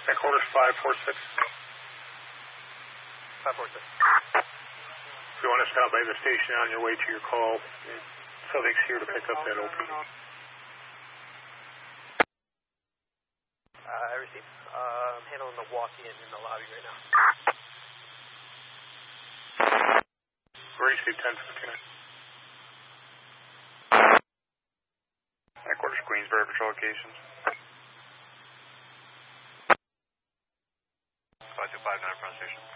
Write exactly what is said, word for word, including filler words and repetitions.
Headquarters five four six. five four six. If you want to stop by the station on your way to your call, Southwick's here to pick up that O P. Uh, I received. Uh, I'm handling the walk-in in the lobby right now. Receive ten fifty-nine. Headquarters Queensbury Patrol Locations. five two five nine front station.